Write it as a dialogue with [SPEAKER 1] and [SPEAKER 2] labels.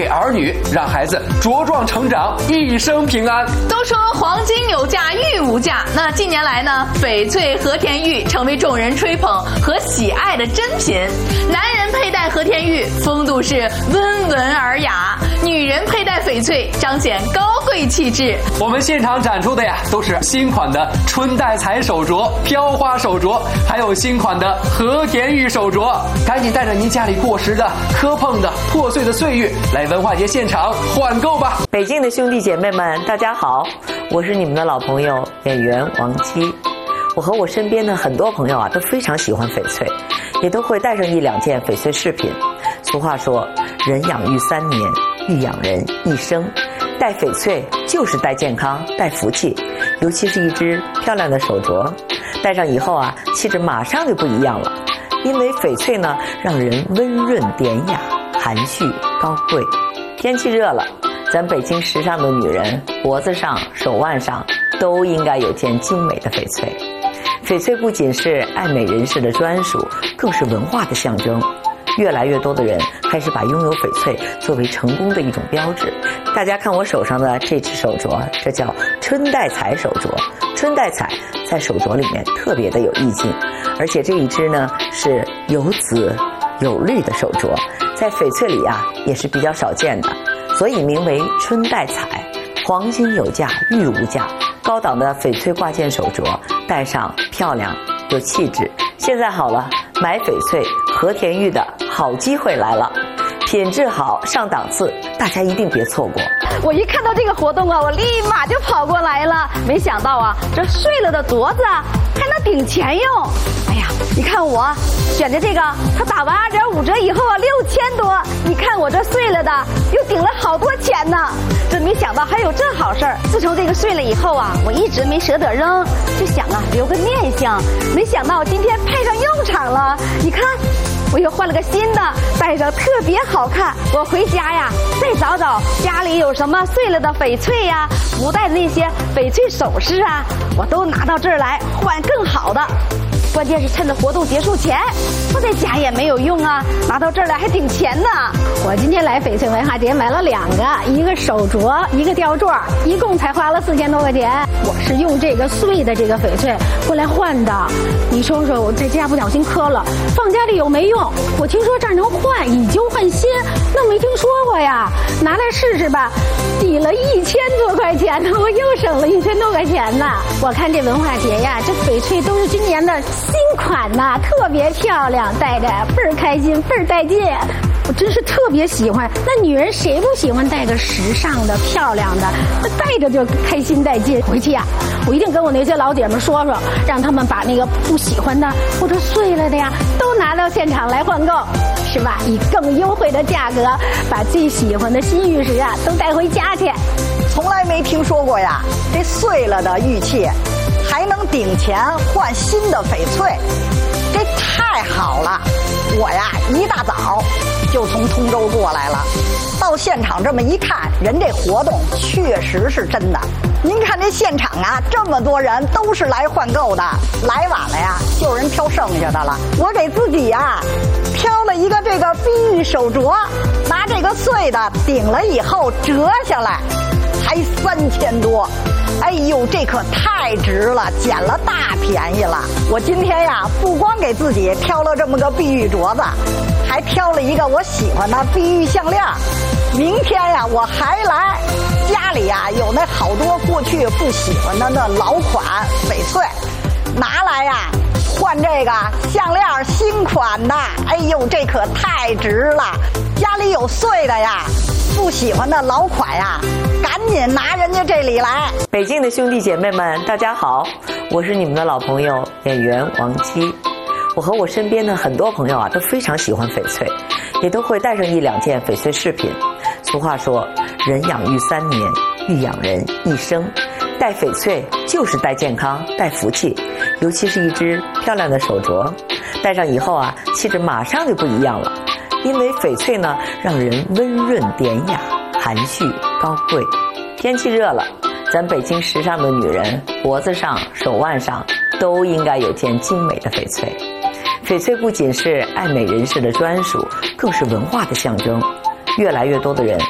[SPEAKER 1] 给儿女，让孩子茁壮成长，一生平安。
[SPEAKER 2] 都说黄金有价，玉无价。那近年来呢，翡翠和田玉成为众人吹捧和喜爱的珍品。男人佩戴和田玉，风度是温文尔雅；女人佩戴翡翠，彰显高贵气质。
[SPEAKER 1] 我们现场展出的呀，都是新款的春带彩手镯、飘花手镯，还有新款的和田玉手镯。赶紧带着您家里过时的、磕碰的、破碎的岁月来文化节现场换购吧！
[SPEAKER 3] 北京的兄弟姐妹们，大家好，我是你们的老朋友演员王姬。我和我身边的很多朋友啊，都非常喜欢翡翠，也都会带上一两件翡翠饰品。俗话说，人养玉3年，玉养人一生。戴翡翠就是带健康、带福气，尤其是一只漂亮的手镯，戴上以后啊，气质马上就不一样了。因为翡翠呢，让人温润典雅、含蓄高贵。天气热了，咱北京时尚的女人脖子上、手腕上都应该有件精美的翡翠。翡翠不仅是爱美人士的专属，更是文化的象征。越来越多的人开始把拥有翡翠作为成功的一种标志。大家看我手上的这只手镯，这叫春带彩手镯。春带彩在手镯里面特别的有意境，而且这一只呢是有紫有绿的手镯，在翡翠里啊也是比较少见的，所以名为春带彩。黄金有价，玉无价，高档的翡翠挂件手镯戴上漂亮有气质。现在好了，买翡翠和田玉的好机会来了，品质好上档次，大家一定别错过。
[SPEAKER 4] 我一看到这个活动啊，我立马就跑过来了。没想到啊，这碎了的镯子还能顶钱用。哎呀，你看我选的这个，它打完2.5折以后啊，6000多。你看我这碎了的，又顶了好多钱呢。这没想到还有这好事儿。自从这个碎了以后啊，我一直没舍得扔，就想啊留个念想。没想到今天派上用场了。你看，我又换了个新的，戴上特别好看。我回家呀，再找找家里有什么碎了的翡翠呀，不戴的那些翡翠首饰啊，我都拿到这儿来换更好的。关键是趁着活动结束前，我在家也没有用啊，拿到这儿来还顶钱呢。
[SPEAKER 5] 我今天来翡翠文化节买了2个，一个手镯，一个吊坠，一共才花了4000多块钱。我是用这个碎的这个翡翠过来换的。你说说，我在家不小心磕了，放家里有没用？我听说这儿能换，以旧换新，那没听说过呀。拿来试试吧，抵了1000多块钱呢，我又省了1000多块钱呢。我看这文化节呀，这翡翠都是今年的新款呐，特别漂亮，戴着倍儿开心，倍儿带劲。我真是特别喜欢。那女人谁不喜欢戴个时尚的、漂亮的？那戴着就开心带劲。回去呀，我一定跟我那些老姐们说说，让他们把那个不喜欢的或者碎了的呀，都拿到现场来换购，是吧？以更优惠的价格，把最喜欢的新玉石啊都带回家去。
[SPEAKER 6] 从来没听说过呀，这碎了的玉器还能顶钱换新的翡翠，这太好了！我呀一大早就从通州过来了，到现场这么一看，人这活动确实是真的。您看这现场啊，这么多人都是来换购的，来晚了呀，就有人挑剩下的了。我给自己呀挑了一个这个碧玉手镯，拿这个碎的顶了以后折下来，才3000多。哎呦，这可太值了，捡了大便宜了。我今天呀，不光给自己挑了这么个碧玉镯子，还挑了一个我喜欢的碧玉项链。明天呀，我还来，家里呀有那好多过去不喜欢的那老款翡翠，拿来呀换这个项链新款的。哎呦，这可太值了。家里有碎的呀，不喜欢的老款呀，赶紧拿人家这里来。
[SPEAKER 3] 北京的兄弟姐妹们，大家好，我是你们的老朋友演员王姬。我和我身边的很多朋友啊，都非常喜欢翡翠，也都会带上一两件翡翠饰品。俗话说，人养玉3年，玉养人一生。戴翡翠就是带健康、带福气，尤其是一只漂亮的手镯，戴上以后啊，气质马上就不一样了。因为翡翠呢，让人温润典雅、含蓄高贵。天气热了，咱北京时尚的女人脖子上、手腕上都应该有件精美的翡翠。翡翠不仅是爱美人士的专属，更是文化的象征。越来越多的人